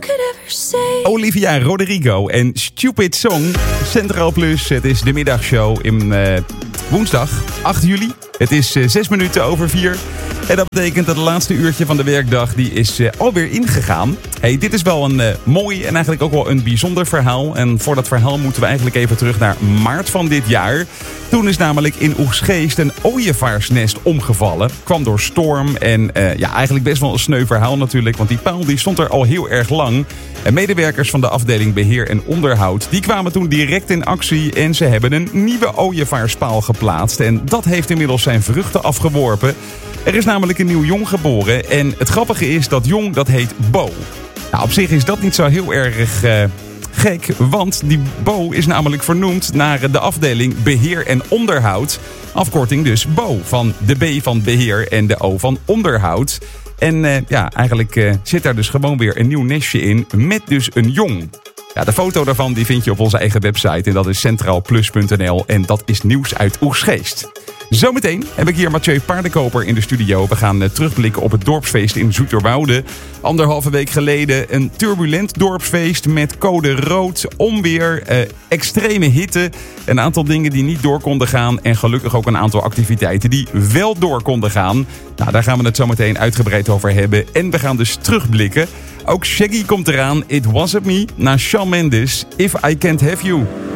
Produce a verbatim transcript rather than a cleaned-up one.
Olivia Rodrigo en Stupid Song. Centraal Plus, het is de middagshow in uh, woensdag acht juli. Het is uh, zes minuten over vier. En dat betekent dat het laatste uurtje van de werkdag die is uh, alweer ingegaan. Hey, dit is wel een uh, mooi en eigenlijk ook wel een bijzonder verhaal. En voor dat verhaal moeten we eigenlijk even terug naar maart van dit jaar. Toen is namelijk in Oegstgeest een ooievaarsnest omgevallen. Kwam door storm en uh, ja, eigenlijk best wel een sneu verhaal natuurlijk. Want die paal die stond er al heel erg lang. En medewerkers van de afdeling beheer en onderhoud die kwamen toen direct in actie. En ze hebben een nieuwe ooievaarspaal geplaatst. En dat heeft inmiddels zijn vruchten afgeworpen. Er is namelijk een nieuw jong geboren. En het grappige is dat jong dat heet Bo. Nou, op zich is dat niet zo heel erg uh, gek. Want die Bo is namelijk vernoemd naar de afdeling beheer en onderhoud. Afkorting dus Bo. Van de B van beheer en de O van onderhoud. En uh, ja, eigenlijk uh, zit daar dus gewoon weer een nieuw nestje in. Met dus een jong. Ja, de foto daarvan die vind je op onze eigen website. En dat is centraalplus punt n l. En dat is nieuws uit Oegstgeest. Zometeen heb ik hier Mathieu Paardenkoper in de studio. We gaan uh, terugblikken op het dorpsfeest in Zoeterwoude. Anderhalve week geleden een turbulent dorpsfeest met code rood, onweer, uh, extreme hitte. Een aantal dingen die niet door konden gaan. En gelukkig ook een aantal activiteiten die wel door konden gaan. Nou, daar gaan we het zometeen uitgebreid over hebben. En we gaan dus terugblikken. Ook Shaggy komt eraan. It Wasn't Me. Naar Shawn Mendes. If I Can't Have You.